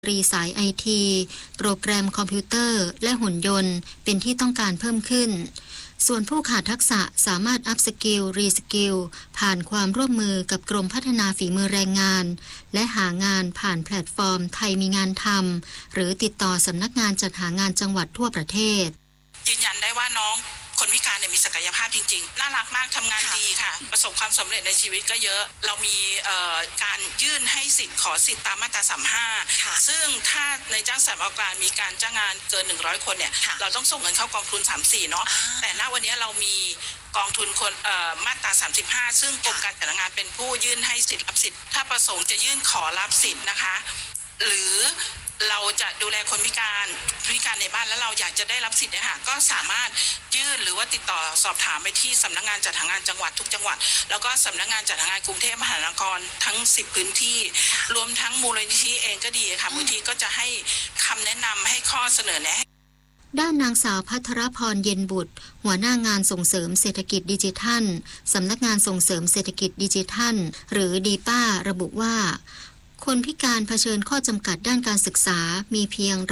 รีสายไอทีโปรแกรมคอมพิวเตอร์และหุ่นยนต์เป็นที่ต้องการเพิ่มขึ้นส่วนผู้ขาดทักษะสามารถอัพสกิลรีสกิลผ่านความร่วมมือกับกรมพัฒนาฝีมือแรงงานและหางานผ่านแพลตฟอร์มไทยมีงานทำหรือติดต่อสำนักงานจัดหางานจังหวัดทั่วประเทศยืนยันได้ว่าน้องคนพิการเนี่ยมีศักยภาพจริงๆน่ารักมากทำงานดีค่ะประสบความสำเร็จในชีวิตก็เยอะเรามีการยื่นให้สิทธิ์ขอสิทธิ์ตามมาตรา35ซึ่งถ้าในจ้างสถานประกอบการมีการจ้างงานเกิน100คนเนี่ยเราต้องส่งเงินเข้ากองทุน34เนาะแต่ณวันนี้เรามีกองทุนคนมาตรา35ซึ่งกรมการจัดหางานเป็นผู้ยื่นให้สิทธิ์รับสิทธิ์ถ้าประสงค์จะยื่นขอรับสิทธิ์นะคะหรือเราจะดูแลคนพิการในบ้านแล้วเราอยากจะได้รับสิทธิ์เนี่ยค่ะก็สามารถยื่นหรือว่าติดต่อสอบถามไปที่สำนักงานจัดหางานจังหวัดทุกจังหวัดแล้วก็สำนักงานจัดหางานกรุงเทพมหานครทั้ง10พื้นที่รวมทั้งมูลนิธิเองก็ดีค่ะมูลนิธิก็จะให้คำแนะนำให้ข้อเสนอแนะด้านนางสาวภัทรพรเย็นบุตรหัวหน้างานส่งเสริมเศรษฐกิจดิจิทัลสำนักงานส่งเสริมเศรษฐกิจดิจิทัลหรือดีป้าระบุว่าคนพิการเผชิญข้อจำกัดด้านการศึกษามีเพียง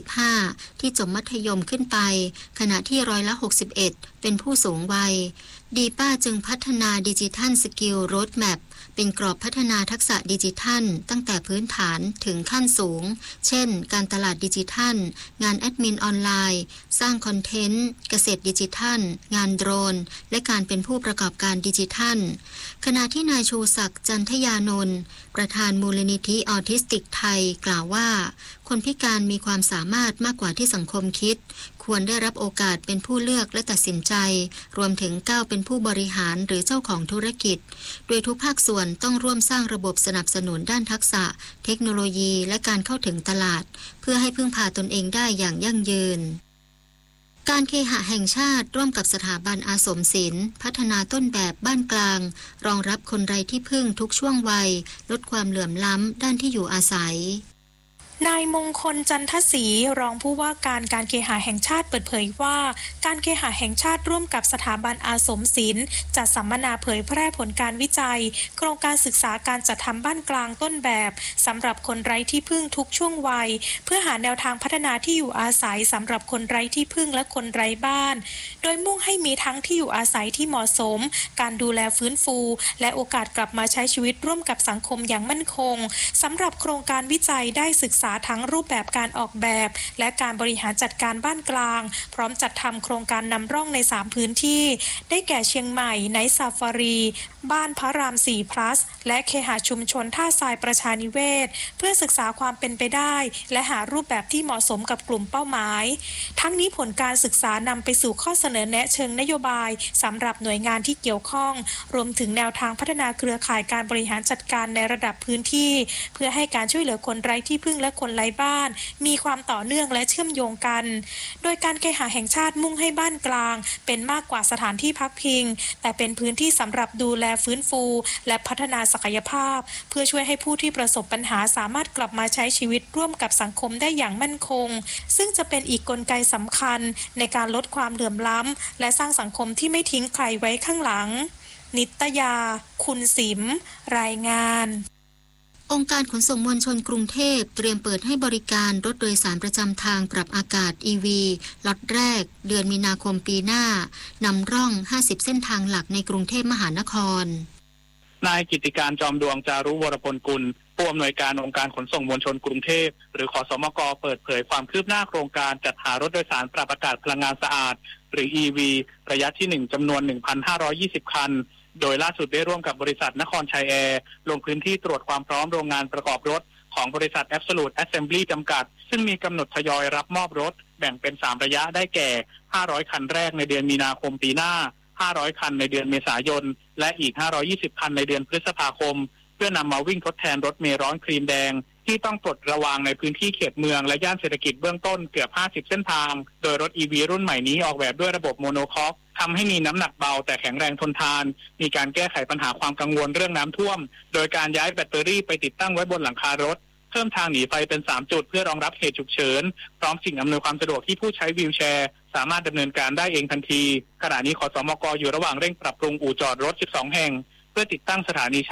15%ที่จบมัธยมขึ้นไปขณะที่61%เป็นผู้สูงวัยดีป้าจึงพัฒนาดิจิทัลสกิลโรดแมปเป็นกรอบพัฒนาทักษะดิจิทัลตั้งแต่พื้นฐานถึงขั้นสูงเช่นการตลาดดิจิทัลงานแอดมินออนไลน์สร้างคอนเทนต์เกษตรดิจิทัลงานโดรนและการเป็นผู้ประกอบการดิจิทัลขณะที่นายชูศักดิ์จันทยานนท์ประธานมูลนิธิออทิสติกไทยกล่าวว่าคนพิการมีความสามารถมากกว่าที่สังคมคิดควรได้รับโอกาสเป็นผู้เลือกและตัดสินใจรวมถึงก้าวเป็นผู้บริหารหรือเจ้าของธุรกิจโดยทุกภาคส่วนต้องร่วมสร้างระบบสนับสนุนด้านทักษะเทคโนโลยีและการเข้าถึงตลาดเพื่อให้พึ่งพาตนเองได้อย่างยั่งยืนการเคหะแห่งชาติร่วมกับสถาบันอาสมศิลป์พัฒนาต้นแบบบ้านกลางรองรับคนไร้ที่พึ่งทุกช่วงวัยลดความเหลื่อมล้ำด้านที่อยู่อาศัยนายมงคลจันทศรีรองผู้ว่าการเคหะแห่งชาติเปิดเผยว่าการเคหะแห่งชาติร่วมกับสถาบันอาสมศิลป์จัดสัมมนาเผยแพร่ผลการวิจัยโครงการศึกษาการจัดทำบ้านกลางต้นแบบสำหรับคนไร้ที่พึ่งทุกช่วงวัยเพื่อหาแนวทางพัฒนาที่อยู่อาศัยสำหรับคนไร้ที่พึ่งและคนไร้บ้านโดยมุ่งให้มีทั้งที่อยู่อาศัยที่เหมาะสมการดูแลฟื้นฟูและโอกาสกลับมาใช้ชีวิตร่วมกับสังคมอย่างมั่นคงสำหรับโครงการวิจัยได้ศึกษาทั้งรูปแบบการออกแบบและการบริหารจัดการบ้านกลางพร้อมจัดทำโครงการนำร่องใน3พื้นที่ได้แก่เชียงใหม่ไนท์ซาฟารีบ้านพระราม4 plus และเคหะชุมชนท่าทรายประชานิเวศเพื่อศึกษาความเป็นไปได้และหารูปแบบที่เหมาะสมกับกลุ่มเป้าหมายทั้งนี้ผลการศึกษานำไปสู่ข้อเสนอแนะเชิงนโยบายสำหรับหน่วยงานที่เกี่ยวข้องรวมถึงแนวทางพัฒนาเครือข่ายการบริหารจัดการในระดับพื้นที่เพื่อให้การช่วยเหลือคนไร้ที่พึ่งและคนไร้บ้านมีความต่อเนื่องและเชื่อมโยงกันโดยการเคหะแห่งชาติมุ่งให้บ้านกลางเป็นมากกว่าสถานที่พักพิงแต่เป็นพื้นที่สำหรับดูแลฟื้นฟูและพัฒนาศักยภาพเพื่อช่วยให้ผู้ที่ประสบปัญหาสามารถกลับมาใช้ชีวิตร่วมกับสังคมได้อย่างมั่นคงซึ่งจะเป็นอีกกลไกสำคัญในการลดความเหลื่อมล้ำและสร้างสังคมที่ไม่ทิ้งใครไว้ข้างหลังนิตยาคุณสิมรายงานองค์การขนส่งมวลชนกรุงเทพเตรียมเปิดให้บริการรถโดยสารประจำทางปรับอากาศ EV ล็อตแรกเดือนมีนาคมปีหน้านำร่อง50เส้นทางหลักในกรุงเทพมหานครนายกิตติการจอมดวงจารุวรพลกุลผู้อำนวยการองค์การขนส่งมวลชนกรุงเทพหรือขสมก.เปิดเผยความคืบหน้าโครงการจัดหารถโดยสารปรับอากาศพลังงานสะอาดหรือ EV ระยะที่1จำนวน 1,520 คันโดยล่าสุดได้ร่วมกับบริษัทนครชัยแอร์ลงพื้นที่ตรวจความพร้อมโรงงานประกอบรถของบริษัท Absolute Assembly จำกัดซึ่งมีกำหนดทยอยรับมอบรถแบ่งเป็น3ระยะได้แก่500คันแรกในเดือนมีนาคมปีหน้า500คันในเดือนเมษายนและอีก520คันในเดือนพฤษภาคมเพื่อนำมาวิ่งทดแทนรถเมล์ร้อนครีมแดงที่ต้องปลดระวางในพื้นที่เขตเมืองและย่านเศรษฐกิจเบื้องต้นเกือบ50เส้นทางโดยรถ EV รุ่นใหม่นี้ออกแบบด้วยระบบโมโนคอกทำให้มีน้ำหนักเบาแต่แข็งแรงทนทานมีการแก้ไขปัญหาความกังวลเรื่องน้ำท่วมโดยการย้ายแบตเตอรี่ไปติดตั้งไว้บนหลังคารถเพิ่มทางหนีไฟเป็น3จุดเพื่อรองรับเหตุฉุกเฉินพร้อมสิ่งอำนวยความสะดวกที่ผู้ใช้วีลแชร์สามารถดำเนินการได้เองทันทีขณะนี้ขสมก.อยู่ระหว่างเร่งปรับปรุงอู่จอดรถ12แห่งเพื่อติดตั้งสถานีชาร์จ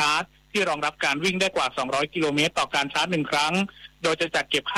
ที่รองรับการวิ่งได้กว่า200กิโลเมตรต่อการชาร์จ1ครั้งโดยจะจัดเก็บ